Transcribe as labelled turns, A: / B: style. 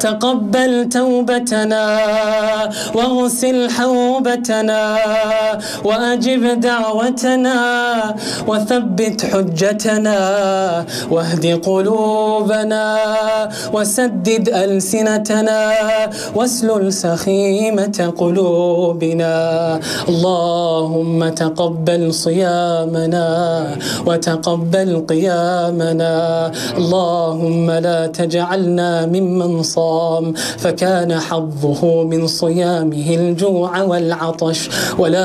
A: وتقبل توبتنا واغسل حوبتنا وأجب دعوتنا وثبت حجتنا واهد قلوبنا وسدد ألسنتنا واسلل سخيمة قلوبنا. اللهم تقبل صيامنا وتقبل قيامنا. اللهم لا تجعلنا ممن صام فكان حظه من صيامه الجوع والعطش، ولا